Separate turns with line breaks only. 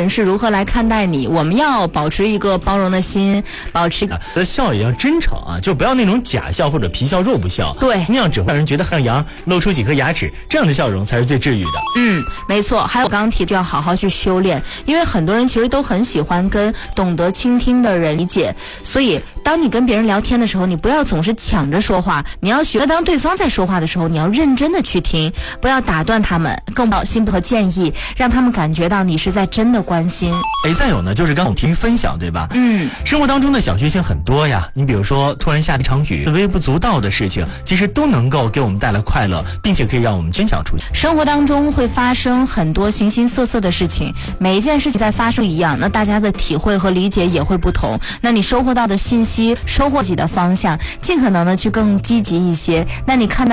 人是如何来看待你，我们要保持一个包容的心，保持
笑也要真诚啊，就不要那种假笑或者皮笑肉不笑，
对，
那样只会让人觉得很洋，露出几颗牙齿，这样的笑容才是最治愈的。
没错。还有我刚刚提就要好好去修炼，因为很多人其实都很喜欢跟懂得倾听的人理解，所以当你跟别人聊天的时候，你不要总是抢着说话，你要学当对方在说话的时候，你要认真的去听，不要打断他们，更不要心和建议，让他们感觉到你是在真的关心。
再有呢，就是刚刚我提议分享，对吧？生活当中的小确幸很多呀，你比如说突然下一场雨，微不足道的事情，其实都能够给我们带来快乐，并且可以让我们分享出去。
生活当中会发生很多形形色色的事情，每一件事情在发生一样，那大家的体会和理解也会不同，那你收获到的信息，收获自己的方向，尽可能的去更积极一些，那你看到